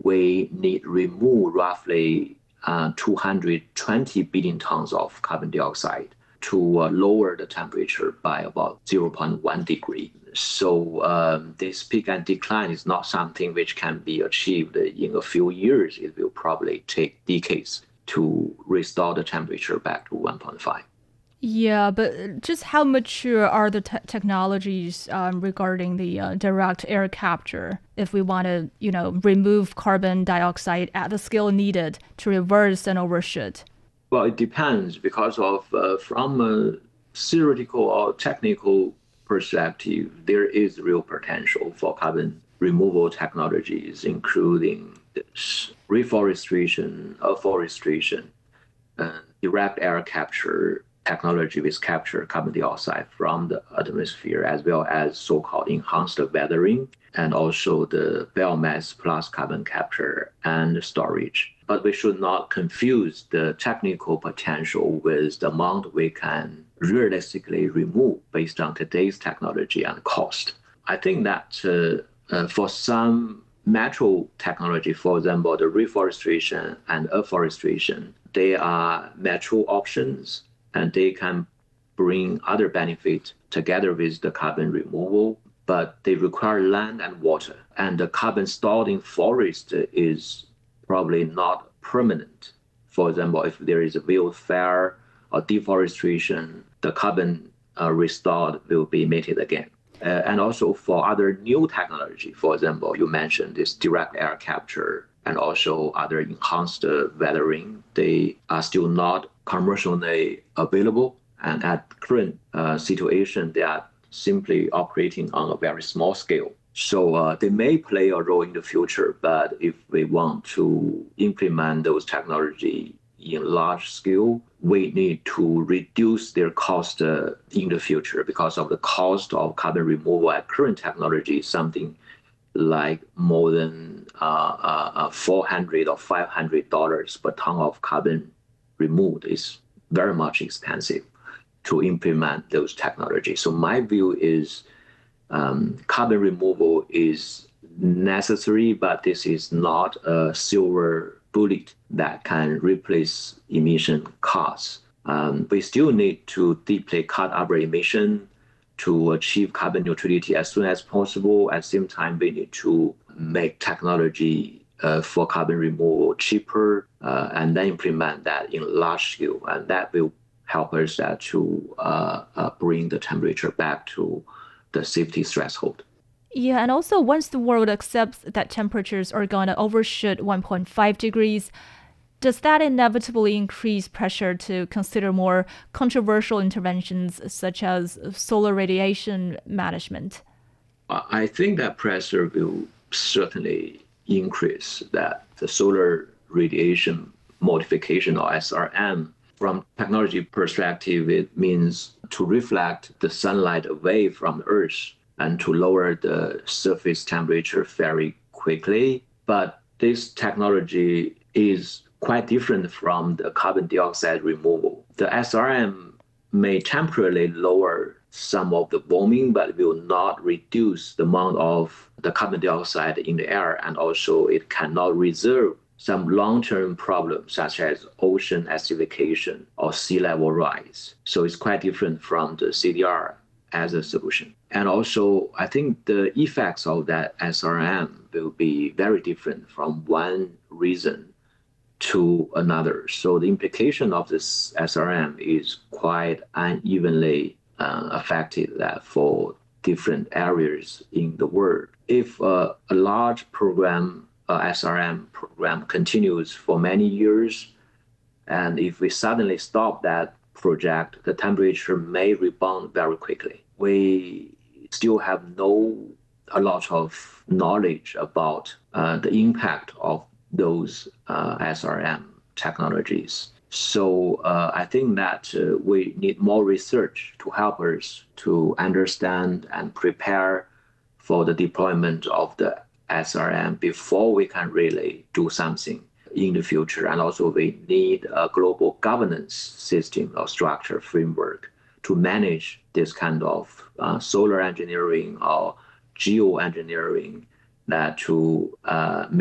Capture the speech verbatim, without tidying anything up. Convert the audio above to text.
we need remove roughly uh, two hundred twenty billion tons of carbon dioxide to uh, lower the temperature by about zero point one degree. So um, this peak and decline is not something which can be achieved in a few years. It will probably take decades to restore the temperature back to one point five. Yeah, but just how mature are the te- technologies um, regarding the uh, direct air capture if we want to, you know, remove carbon dioxide at the scale needed to reverse an overshoot? Well, it depends because of uh, from a theoretical or technical perspective, there is real potential for carbon removal technologies, including this reforestation, afforestation, uh, direct air capture technology with capture carbon dioxide from the atmosphere, as well as so-called enhanced weathering, and also the biomass plus carbon capture and storage. But we should not confuse the technical potential with the amount we can realistically remove based on today's technology and cost. I think that uh, uh, for some natural technology, for example, the reforestation and afforestation, they are natural options and they can bring other benefits together with the carbon removal, but they require land and water. And the carbon stored in forest is probably not permanent. For example, if there is a wildfire or deforestation, the carbon uh, restored will be emitted again. Uh, and also for other new technology, for example, you mentioned this direct air capture and also other enhanced uh, weathering, they are still not commercially available. And at current uh, situation, they are simply operating on a very small scale. So uh, they may play a role in the future, but if we want to implement those technology in large scale, we need to reduce their cost uh, in the future because of the cost of carbon removal at current technology is something like more than uh, uh, four hundred or five hundred dollars per ton of carbon removed is very much expensive to implement those technologies. So my view is um, carbon removal is necessary, but this is not a silver bullet that can replace emission costs. Um, we still need to deeply cut our emission to achieve carbon neutrality as soon as possible. At the same time, we need to make technology uh, for carbon removal cheaper uh, and then implement that in large scale. And that will help us uh, to uh, uh, bring the temperature back to the safety threshold. Yeah, and also once the world accepts that temperatures are going to overshoot one point five degrees, does that inevitably increase pressure to consider more controversial interventions such as solar radiation management? I think that pressure will certainly increase that the solar radiation modification or S R M from technology perspective, it means to reflect the sunlight away from Earth and to lower the surface temperature very quickly. But this technology is quite different from the carbon dioxide removal. The S R M may temporarily lower some of the warming, but will not reduce the amount of the carbon dioxide in the air. And also it cannot reserve some long-term problems such as ocean acidification or sea level rise. So it's quite different from the C D R as a solution. And also, I think the effects of that S R M will be very different from one reason to another. So the implication of this S R M is quite unevenly uh, affected that for different areas in the world. If uh, a large program, uh, S R M program continues for many years, and if we suddenly stop that project, the temperature may rebound very quickly. We still have no a lot of knowledge about uh, the impact of those uh, S R M technologies. So uh, I think that uh, we need more research to help us to understand and prepare for the deployment of the S R M before we can really do something in the future. And also we need a global governance system or structure framework to manage this kind of uh, solar engineering or geoengineering that to uh,